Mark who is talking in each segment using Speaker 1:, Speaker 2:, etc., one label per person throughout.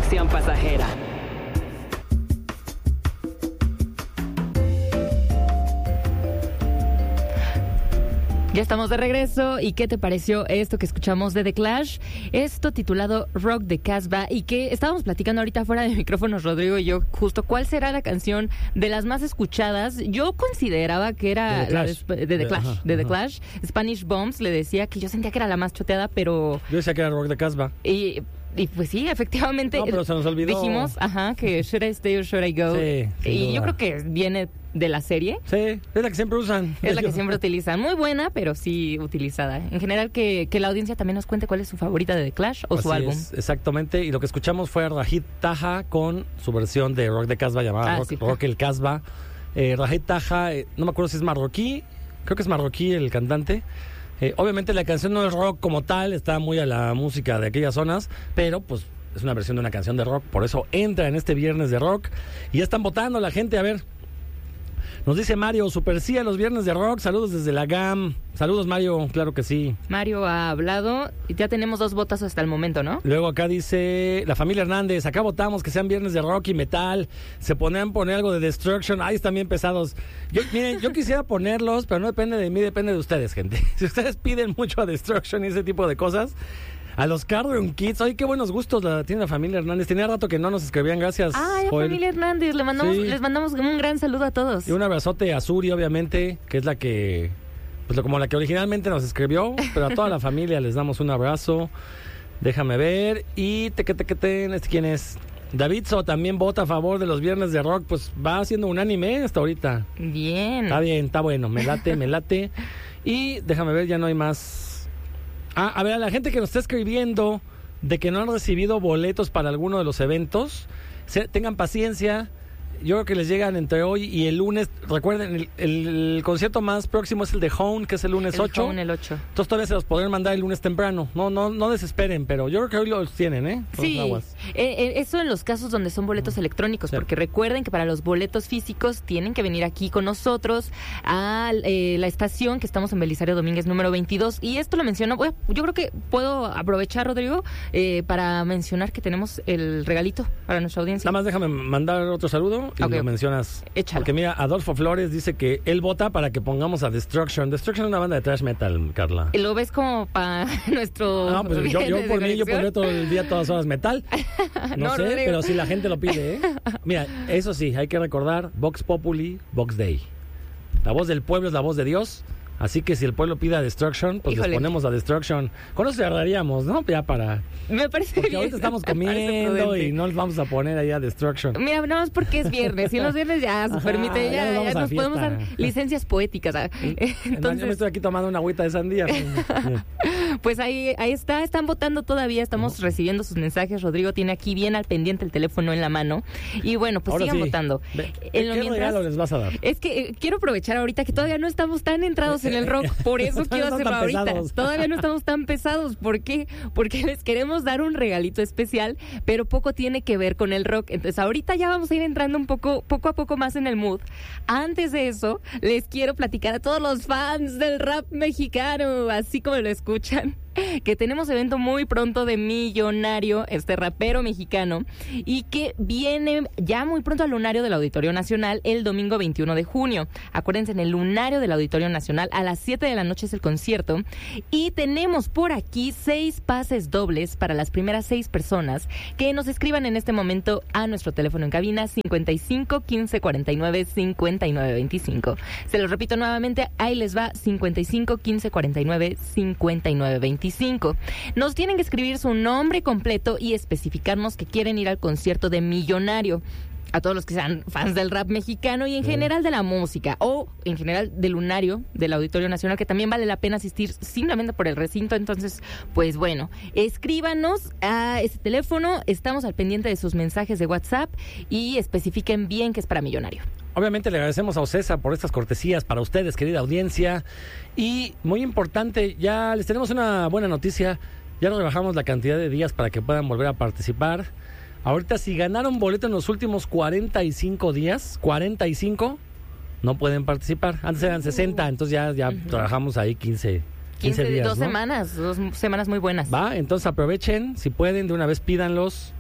Speaker 1: distracción pasajera.
Speaker 2: Ya estamos de regreso. ¿Y qué te pareció esto que escuchamos de The Clash? Esto titulado Rock de Casbah, y que estábamos platicando ahorita fuera de micrófonos, Rodrigo y yo, justo cuál será la canción de las más escuchadas. Yo consideraba que era de The Clash. Spanish Bombs, le decía que yo sentía que era la más choteada, pero...
Speaker 3: Yo decía que era Rock de Casbah.
Speaker 2: Y pues sí, efectivamente.
Speaker 3: No, pero se nos olvidó.
Speaker 2: Dijimos, que Should I Stay or Should I Go?
Speaker 3: Sí,
Speaker 2: y yo creo que viene de la serie.
Speaker 3: Sí, es la que siempre usan.
Speaker 2: Es la que siempre utilizan. Muy buena, pero sí utilizada. En general, que la audiencia también nos cuente cuál es su favorita de The Clash o su álbum.
Speaker 3: Exactamente. Y lo que escuchamos fue Rajit Taha con su versión de Rock de Casbah llamada Rock el Casbah. Rajit Taha, no me acuerdo si es marroquí. Creo que es marroquí el cantante. Obviamente la canción no es rock como tal, está muy a la música de aquellas zonas, pero pues es una versión de una canción de rock, por eso entra en este viernes de rock. Y ya están votando la gente, a ver. Nos dice Mario, super sí a los viernes de rock, saludos desde la GAM. Saludos, Mario, claro que sí.
Speaker 2: Mario ha hablado y ya tenemos 2 votos hasta el momento, ¿no?
Speaker 3: Luego acá dice la familia Hernández, acá votamos que sean viernes de rock y metal. Se ponían poner algo de Destruction, ahí están bien pesados. Miren, yo quisiera ponerlos, pero no depende de mí, depende de ustedes, gente. Si ustedes piden mucho a Destruction y ese tipo de cosas... A los Carrion Kids, ay, qué buenos gustos tiene la familia Hernández. Tenía rato que no nos escribían, gracias.
Speaker 2: La familia Hernández, les mandamos un gran saludo a todos.
Speaker 3: Y un abrazote a Suri, obviamente, que es la que, pues como la que originalmente nos escribió, pero a toda la familia les damos un abrazo. Déjame ver. Y ¿quién es? Davidso también vota a favor de los viernes de rock, pues va haciendo unánime hasta ahorita.
Speaker 2: Bien,
Speaker 3: está bueno, me late. Y déjame ver, ya no hay más. A ver, a la gente que nos está escribiendo de que no han recibido boletos para alguno de los eventos, tengan paciencia. Yo creo que les llegan entre hoy y el lunes. Recuerden, el concierto más próximo es el de Hone, que es el lunes 8.
Speaker 2: Hone, el 8.
Speaker 3: Entonces todavía se los podrán mandar el lunes temprano. No desesperen, pero yo creo que hoy los tienen, ¿eh?
Speaker 2: Sí, eso en los casos donde son boletos electrónicos, porque recuerden que para los boletos físicos tienen que venir aquí con nosotros a la estación que estamos en Belisario Domínguez número 22. Y esto lo menciono, yo creo que puedo aprovechar, Rodrigo, para mencionar que tenemos el regalito para nuestra audiencia.
Speaker 3: Nada más déjame mandar otro saludo. Y lo mencionas.
Speaker 2: Échalo.
Speaker 3: Porque mira, Adolfo Flores dice que él vota para que pongamos a Destruction. Destruction es una banda de thrash metal, Carla.
Speaker 2: ¿Lo ves como para nuestro...
Speaker 3: No, pues yo por mí, yo pondré todo el día, todas horas metal. No sé, Rodrigo, pero si la gente lo pide, ¿eh? Mira, eso sí, hay que recordar, Vox Populi, Vox Dei. La voz del pueblo es la voz de Dios. Así que si el pueblo pide a Destruction, pues les ponemos a Destruction. Con eso cerraríamos, ¿no? Ya para...
Speaker 2: Me parece
Speaker 3: porque
Speaker 2: bien.
Speaker 3: Ahorita estamos comiendo y no les vamos a poner ahí a Destruction.
Speaker 2: Mira, nada más porque es viernes. Y en los viernes ya se permite, ya nos podemos dar licencias poéticas.
Speaker 3: Entonces, yo me estoy aquí tomando una agüita de sandía.
Speaker 2: Pues ahí está, están votando todavía, estamos recibiendo sus mensajes. Rodrigo tiene aquí bien al pendiente el teléfono en la mano. Y bueno, pues ahora sigan votando.
Speaker 3: ¿Qué regalo les vas a dar?
Speaker 2: Es que quiero aprovechar ahorita que todavía no estamos tan entrados en el rock, por eso quiero hacerlo ahorita. Todavía no estamos tan pesados. ¿Por qué? Porque les queremos dar un regalito especial, pero poco tiene que ver con el rock. Entonces ahorita ya vamos a ir entrando poco a poco más en el mood. Antes de eso, les quiero platicar a todos los fans del rap mexicano, así como lo escuchan, que tenemos evento muy pronto de Millonario, este rapero mexicano, y que viene ya muy pronto al Lunario del Auditorio Nacional el domingo 21 de junio. Acuérdense, en el Lunario del Auditorio Nacional a las 7 de la noche es el concierto, y tenemos por aquí 6 pases dobles para las primeras 6 personas que nos escriban en este momento a nuestro teléfono en cabina 55 15 49 59 25. Se los repito nuevamente, ahí les va, 55 15 49 59 25. Nos tienen que escribir su nombre completo y especificarnos que quieren ir al concierto de Millonario. A todos los que sean fans del rap mexicano y en general de la música, o en general del Lunario del Auditorio Nacional, que también vale la pena asistir simplemente por el recinto. Entonces, pues bueno, escríbanos a ese teléfono, estamos al pendiente de sus mensajes de WhatsApp y especifiquen bien que es para Millonario.
Speaker 3: Obviamente le agradecemos a Ocesa por estas cortesías para ustedes, querida audiencia. Y muy importante, ya les tenemos una buena noticia. Ya nos rebajamos la cantidad de días para que puedan volver a participar. Ahorita, si ganaron boleto en los últimos 45 días, 45, no pueden participar. Antes eran 60, entonces ya trabajamos ahí 15 días,
Speaker 2: 2 semanas muy buenas.
Speaker 3: Va, entonces aprovechen, si pueden, de una vez pídanlos.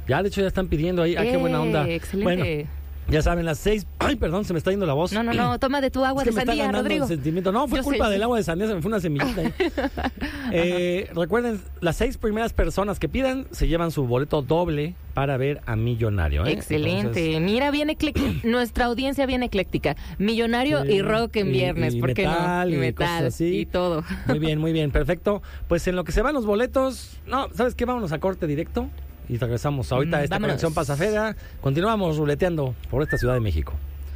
Speaker 3: Ya, de hecho, ya están pidiendo ahí. ¡Qué buena onda!
Speaker 2: Excelente.
Speaker 3: Bueno, ya saben, las 6... Ay, perdón, se me está yendo la voz.
Speaker 2: No, toma de tu agua de sandía, Rodrigo.
Speaker 3: No, fue culpa del agua de sandía, se me fue una semillita ahí. Recuerden, las 6 primeras personas que pidan se llevan su boleto doble para ver a Millonario.
Speaker 2: Excelente. Entonces, mira, nuestra audiencia viene ecléctica. Millonario y rock en viernes, ¿por qué no? Y metal, y todo.
Speaker 3: Muy bien, perfecto. Pues en lo que se van los boletos, ¿sabes qué? Vámonos a corte directo. Y regresamos ahorita a esta conexión pasajera. Continuamos ruleteando por esta Ciudad de México.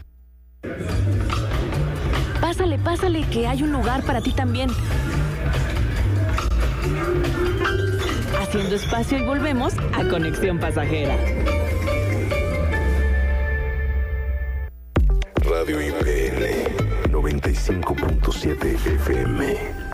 Speaker 1: Pásale, que hay un lugar para ti también. Haciendo espacio y volvemos a Conexión Pasajera.
Speaker 4: Radio IPN 95.7 FM.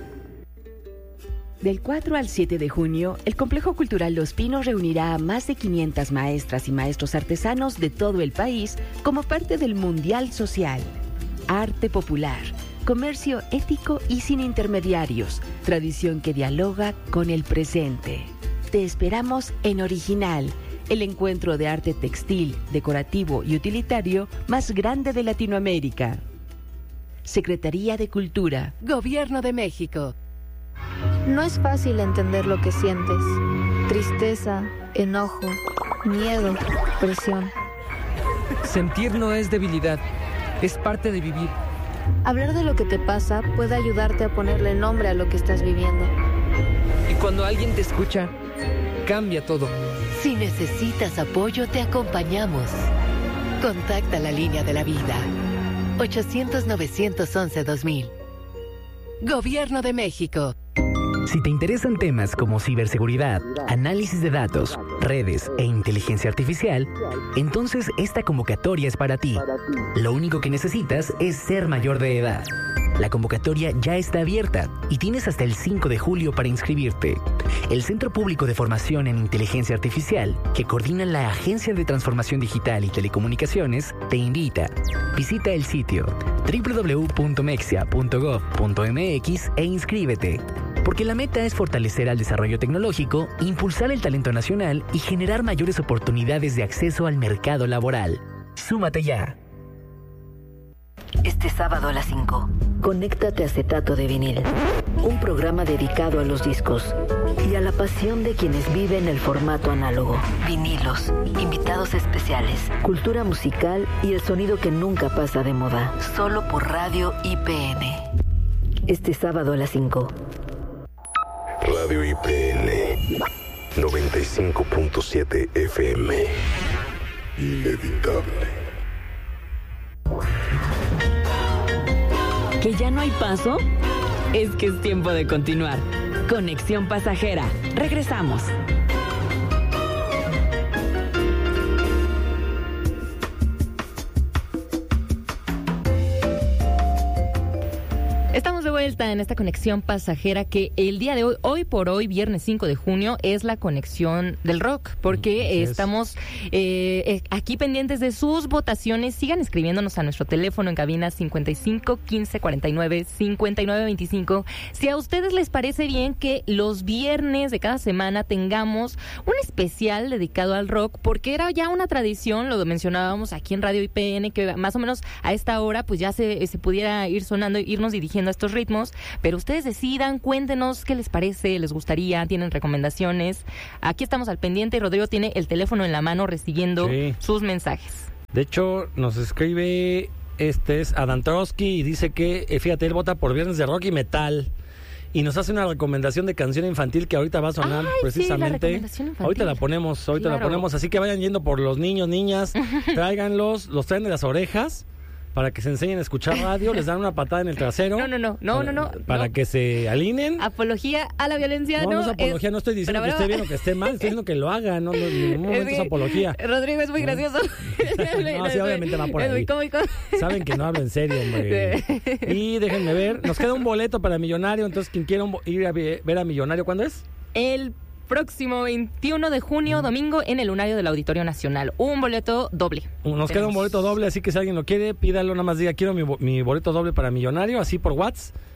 Speaker 1: Del 4 al 7 de junio, el Complejo Cultural Los Pinos reunirá a más de 500 maestras y maestros artesanos de todo el país como parte del Mundial Social. Arte popular, comercio ético y sin intermediarios, tradición que dialoga con el presente. Te esperamos en Original, el encuentro de arte textil, decorativo y utilitario más grande de Latinoamérica. Secretaría de Cultura, Gobierno de México.
Speaker 5: No es fácil entender lo que sientes. Tristeza, enojo, miedo, presión.
Speaker 6: Sentir no es debilidad, es parte de vivir.
Speaker 5: Hablar de lo que te pasa puede ayudarte a ponerle nombre a lo que estás viviendo.
Speaker 6: Y cuando alguien te escucha, cambia todo.
Speaker 7: Si necesitas apoyo, te acompañamos. Contacta la línea de la vida. 800-911-2000. Gobierno de México.
Speaker 8: Si te interesan temas como ciberseguridad, análisis de datos, redes e inteligencia artificial, entonces esta convocatoria es para ti. Lo único que necesitas es ser mayor de edad. La convocatoria ya está abierta y tienes hasta el 5 de julio para inscribirte. El Centro Público de Formación en Inteligencia Artificial, que coordina la Agencia de Transformación Digital y Telecomunicaciones, te invita. Visita el sitio www.mexia.gov.mx e inscríbete. Porque la meta es fortalecer al desarrollo tecnológico, impulsar el talento nacional y generar mayores oportunidades de acceso al mercado laboral. ¡Súmate ya!
Speaker 7: Este sábado a las 5, conéctate a Acetato de Vinil, un programa dedicado a los discos y a la pasión de quienes viven el formato análogo. Vinilos, invitados especiales, cultura musical y el sonido que nunca pasa de moda. Solo por Radio IPN. Este sábado a las 5.
Speaker 4: Radio IPN 95.7 FM. Inevitable.
Speaker 1: ¿Que ya no hay paso? Es que es tiempo de continuar. Conexión Pasajera. Regresamos.
Speaker 2: Estamos de vuelta en esta conexión pasajera que el día de hoy por hoy, viernes 5 de junio, es la conexión del rock, porque estamos aquí pendientes de sus votaciones. Sigan escribiéndonos a nuestro teléfono en cabina 55 15 49 59 25. Si a ustedes les parece bien que los viernes de cada semana tengamos un especial dedicado al rock, porque era ya una tradición, lo mencionábamos aquí en Radio IPN, que más o menos a esta hora pues ya se pudiera ir sonando, irnos dirigiendo a estos ritmos, pero ustedes decidan, cuéntenos qué les parece, les gustaría, tienen recomendaciones. Aquí estamos al pendiente y Rodrigo tiene el teléfono en la mano recibiendo sus mensajes.
Speaker 3: De hecho, nos escribe es Adam Trotsky y dice que, fíjate, él vota por viernes de rock y metal. Y nos hace una recomendación de canción infantil que ahorita va a sonar precisamente. Sí, ahorita la ponemos, la ponemos. Así que vayan yendo por los niños, niñas, tráiganlos, los traen de las orejas para que se enseñen a escuchar radio, les dan una patada en el trasero.
Speaker 2: No.
Speaker 3: Para que se alineen.
Speaker 2: Apología a la violencia,
Speaker 3: no es apología, no estoy diciendo que esté bien o que esté mal, estoy diciendo que lo hagan, no, en ningún momento es apología.
Speaker 2: Rodrigo es muy gracioso.
Speaker 3: No, sí, obviamente va por ahí. Es muy cómico. Saben que no hablo en serio, hombre. Y déjenme ver, nos queda un boleto para Millonario, entonces quien quiera ir a ver a Millonario, ¿cuándo es?
Speaker 2: El próximo 21 de junio, domingo, en el Lunario del Auditorio Nacional. Un boleto doble.
Speaker 3: Nos queda un boleto doble, así que si alguien lo quiere, pídalo, nada más diga, quiero mi boleto doble para Millonario, así por WhatsApp.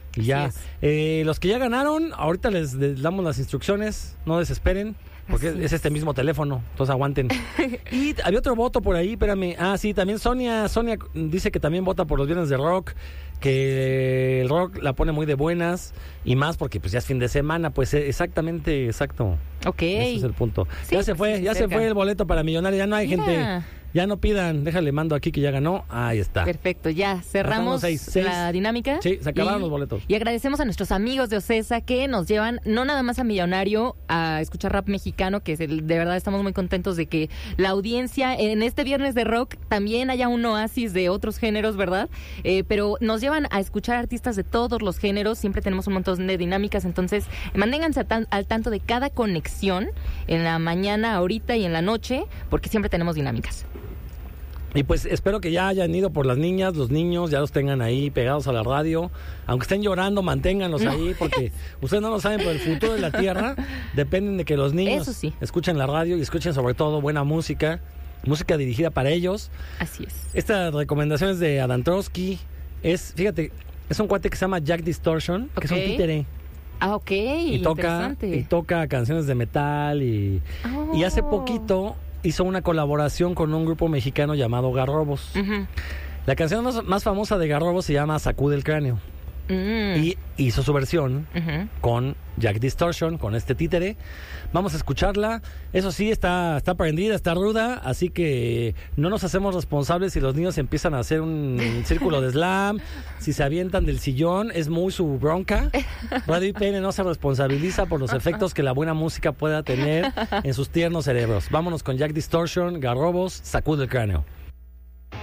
Speaker 3: Y ya, los que ya ganaron, ahorita les damos las instrucciones, no desesperen, porque es este mismo teléfono, entonces aguanten. Y había otro voto por ahí, espérame. Sí, también Sonia dice que también vota por los viernes de rock, que el rock la pone muy de buenas, y más porque pues ya es fin de semana, pues exacto.
Speaker 2: Ok.
Speaker 3: Ese es el punto. Sí, ya se fue el boleto para Millonario, ya no hay gente. Ya no pidan, déjale, mando aquí que ya ganó. Ahí está.
Speaker 2: Perfecto, ya cerramos la dinámica.
Speaker 3: Sí, se acabaron los boletos.
Speaker 2: Y agradecemos a nuestros amigos de Ocesa que nos llevan, no nada más a Millonario, a escuchar rap mexicano, que de verdad estamos muy contentos de que la audiencia en este viernes de rock también haya un oasis de otros géneros, ¿verdad? Pero nos llevan a escuchar artistas de todos los géneros, siempre tenemos un montón de dinámicas, entonces manténganse al tanto de cada conexión en la mañana, ahorita y en la noche, porque siempre tenemos dinámicas.
Speaker 3: Y pues espero que ya hayan ido por las niñas, los niños, ya los tengan ahí pegados a la radio. Aunque estén llorando, manténganlos ahí, porque ustedes no lo saben, pero el futuro de la Tierra dependen de que los niños escuchen la radio y escuchen sobre todo buena música dirigida para ellos.
Speaker 2: Así es.
Speaker 3: Esta recomendación es de Adam Trotsky. Fíjate, es un cuate que se llama Jack Distortion, que es un títere.
Speaker 2: Ok,
Speaker 3: y toca canciones de metal y hace poquito hizo una colaboración con un grupo mexicano llamado Garrobos. Uh-huh. La canción más famosa de Garrobos se llama Sacude el Cráneo. Y hizo su versión con Jack Distortion, con este títere. Vamos a escucharla. Eso sí, está prendida, está ruda, así que no nos hacemos responsables si los niños empiezan a hacer un círculo de slam, si se avientan del sillón, es muy su bronca. Radio IPN no se responsabiliza por los efectos que la buena música pueda tener en sus tiernos cerebros. Vámonos con Jack Distortion, Garrobos, Sacude el Cráneo.